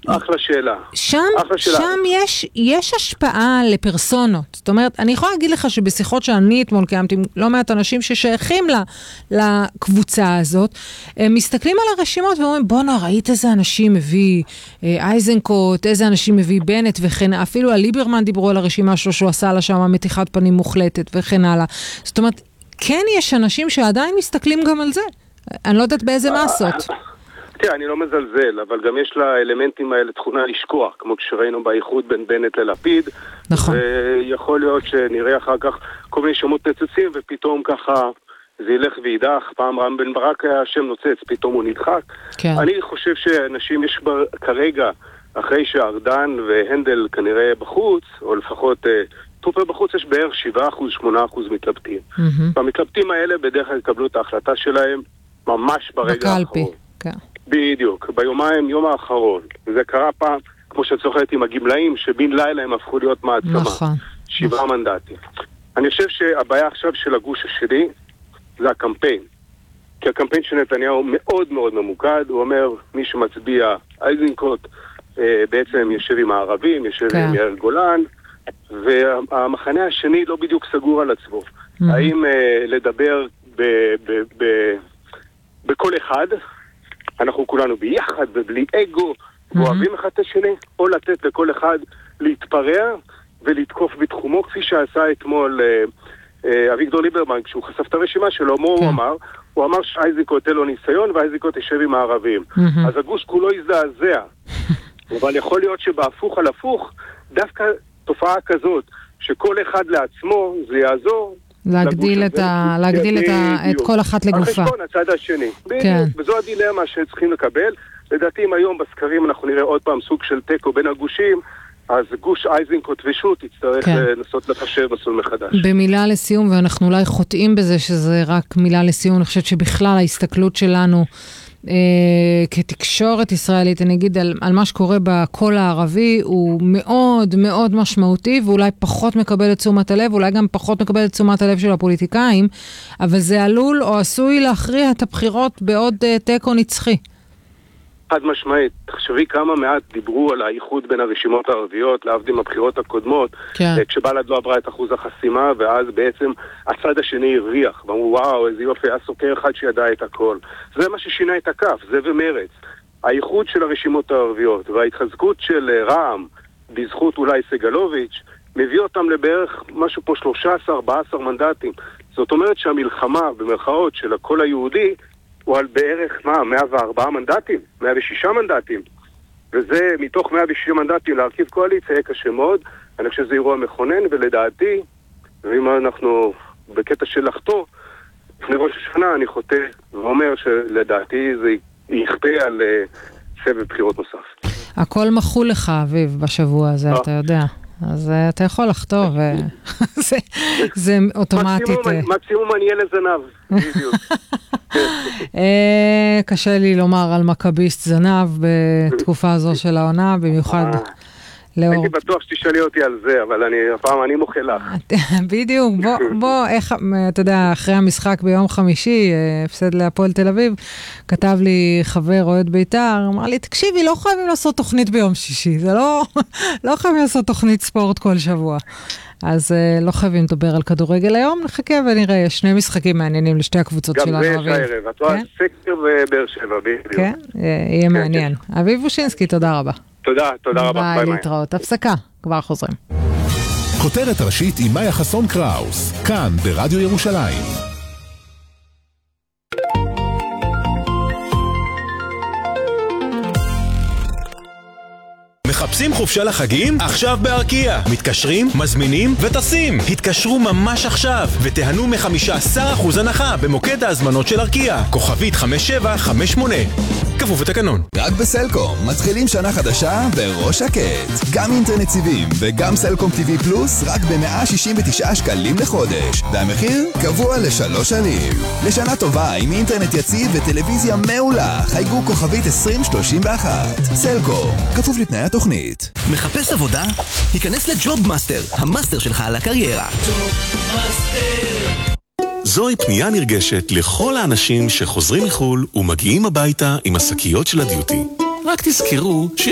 אחלה שאלה. שם יש השפעה לפרסונות. זאת אומרת, אני יכולה להגיד לך שבשיחות שאני אתמול קיימתי לא מעט אנשים ששייכים לקבוצה הזאת, הם מסתכלים על הרשימות ואומרים, בוא נראה, ראית איזה אנשים מביא אייזנקוט, איזה אנשים מביא בנט וכן, אפילו הליברמן דיברו על הרשימה שלו שהוא עשה לה שם מתיחת פנים מוחלטת וכן הלאה. זאת אומרת, כן יש אנשים שעדיין מסתכלים גם על זה. אני לא יודעת באיזה מסות. תראה, אני לא מזלזל, אבל גם יש לאלמנטים האלה תכונה לשכוח, כמו כשראינו באיחוד בין בנט ללפיד. נכון. ויכול להיות שנראה אחר כך כל מיני שמות נצצים, ופתאום ככה זה ילך וידח. פעם רם בן ברק היה שם נוצץ, פתאום הוא נדחק. כן. אני חושב שאנשים יש כרגע, אחרי שארדן והנדל כנראה בחוץ, או לפחות טרופר בחוץ, יש בערך 7%, 8% מתלבטים. והמתלבטים האלה בדרך כלל יקבלו את ההחלטה שלהם ממש ברגע האחרון. כן. בדיוק, יום האחרון. וזה קרה פעם, כמו שצוחקת עם הגמלאים, שבין לילה הם הפכו להיות מעצמה. נכון. 7 מנדטים. אני חושב שהבעיה עכשיו של הגוש השני, זה הקמפיין. כי הקמפיין של נתניהו מאוד מאוד ממוקד, הוא אומר, מי שמצביע אייזנקוט, בעצם יושב עם הערבים, יושב עם יאיר גולן, והמחנה השני לא בדיוק סגור על עצמו. האם לדבר בכל אחד, אנחנו כולנו ביחד ובלי אגו, ואוהבים אחד את השני, או לתת לכל אחד להתפרע ולתקוף בתחומו, כפי שעשה אתמול אביגדור ליברמן, כשהוא חשף את הרשימה שלו, מה הוא אמר? הוא אמר שאייזנקוט אין לו ניסיון, ואייזנקוט יושב עם הערבים. אז הגוש כולו יזדעזע. אבל יכול להיות שבהפוך על הפוך, דווקא תופעה כזאת, שכל אחד לעצמו זה יעזור, להגדיל את כל אחת לגופה. על חשבון הצד השני. בדיוק, וזו הדילמה שצריכים לקבל. לדעתי אם היום בסקרים אנחנו נראה עוד פעם סוג של טקו בין הגושים, אז גוש אייזנקוט ושות יצטרך לנסות לחשב מסלול מחדש. במילה לסיום, ואנחנו אולי חוטאים בזה שזה רק מילה לסיום, אני חושבת שבכלל ההסתכלות שלנו כתקשורת ישראלית, אני אגיד על מה שקורה בקול הערבי, הוא מאוד מאוד משמעותי, ואולי פחות מקבל את תשומת הלב, אולי גם פחות מקבל את תשומת הלב של הפוליטיקאים, אבל זה עלול או עשוי להכריע את הבחירות בעוד טקו נצחי. חד משמעית, תחשבי כמה מעט דיברו על האיחוד בין הרשימות הערביות להבדיל מהבחירות הקודמות, כשבל"ד לא עברה את אחוז החסימה, ואז בעצם הצד השני הרוויח, ואמרו וואו איזה יופי, היה סוקר אחד שידע את הכל. זה מה ששינה את הכף, זה ומרץ. האיחוד של הרשימות הערביות וההתחזקות של רע"מ בזכות אולי סגלוביץ' מביא אותם לבערך משהו פה 13-14 מנדטים. זאת אומרת שהמלחמה במרכאות של הקול היהודי הוא על בערך, 104 מנדטים, 106 מנדטים. וזה, מתוך 106 מנדטים להרכיב קואליציה, יהיה קשה מאוד. אני חושב שזה אירוע מכונן, ולדעתי, ואם אנחנו בקטע של לחתור, לפני ראש השנה אני חוטא ואומר שלדעתי זה יכפה על סבב בחירות נוסף. הכל מחול לך, אביב, בשבוע הזה, אתה יודע. אז אתה יכול לחתור, וזה אוטומטית. מקסימום אני אהיה לזנב, בדיוק. קשה לי לומר על מכביסט זנב בתקופה הזו של העונה, במיוחד לאור. הייתי בטוח שתשאלי אותי על זה, אבל הפעם אני מוחה לך. בדיוק, בוא, איך, אתה יודע, אחרי המשחק ביום חמישי, הפסד להפועל תל אביב, כתב לי חבר אוהד בית"ר, אמר לי, תקשיבי, לא חייבים לעשות תוכנית ביום שישי, זה לא חייבים לעשות תוכנית ספורט כל שבוע. אז לא חייבים לדבר על כדורגל היום, נחכה ונראה, יש 2 משחקים מעניינים לשתי הקבוצות שלנו. גם זה יש הערב, את רואה סקר ובאר שבע, בדיוק. כן, יהיה מעניין. אביב בושינסקי, תודה רבה. תודה רבה. ביי, להתראות. הפסקה, כבר חוזרים. כותרת ראשית עם מאיה חסון קראוס, כאן ברדיו ירושלים. מחפשים חופשה לחגים? עכשיו בארקיע. מתקשרים, מזמינים וטסים. התקשרו ממש עכשיו ותיהנו מ-15% הנחה במוקד ההזמנות של ארקיע. כוכבית 5758. כפוף לתקנון. רק בסלקום מתחילים שנה חדשה בראש שקט. גם אינטרנט סיבים וגם סלקום TV פלוס רק ב-169 שקלים לחודש. והמחיר קבוע ל3 שנים. לשנה טובה עם אינטרנט יציב וטלוויזיה מעולה. חייגו כוכבית 2031. סלקום. כפוף לתנאי התוכנית. מחפש עבודה? היכנס לג'וב מאסטר, המאסטר שלך על הקריירה. זוהי פנייה נרגשת לכל האנשים שחוזרים מחול ומגיעים הביתה עם השקיות של הדיוטי. רק תזכרו